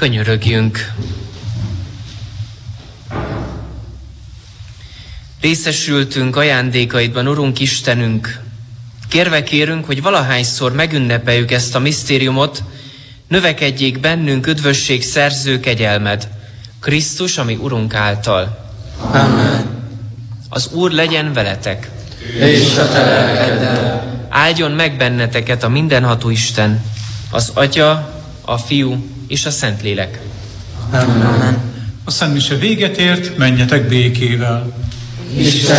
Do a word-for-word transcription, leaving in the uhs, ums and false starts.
Könyörögjünk. Részesültünk ajándékaidban, Urunk Istenünk. Kérve kérünk, hogy valahányszor megünnepeljük ezt a misztériumot, növekedjék bennünk üdvösség szerző kegyelmed, Krisztus, ami Urunk által. Amen. Az Úr legyen veletek. És a te lelkeddel. Áldjon meg benneteket a mindenható Isten, az Atya, a Fiú és a Szentlélek. Amen. A szentmise véget ért, menjetek békével. Isten